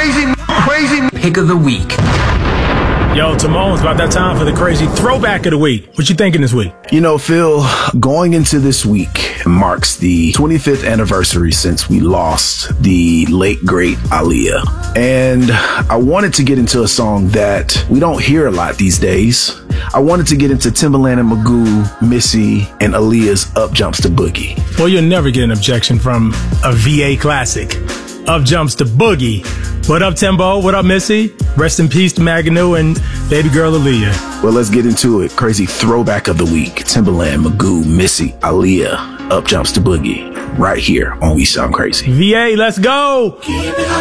crazy pick of the week. Yo, Timon, it's about that time for the crazy throwback of the week. What you thinking this week? You know, Phil, going into this week marks the 25th anniversary since we lost the late, great Aaliyah. And I wanted to get into a song that we don't hear a lot these days. I wanted to get into Timbaland and Magoo, Missy, and Aaliyah's Up Jumps the Boogie. Well, you'll never get an objection from a VA classic. Up Jumps the Boogie. What up, Timbo? What up, Missy? Rest in peace to Magoo and baby girl Aaliyah. Well, let's get into it. Crazy throwback of the week. Timbaland, Magoo, Missy, Aaliyah, Up Jumps the Boogie. Right here on We Sound Crazy. VA, let's go!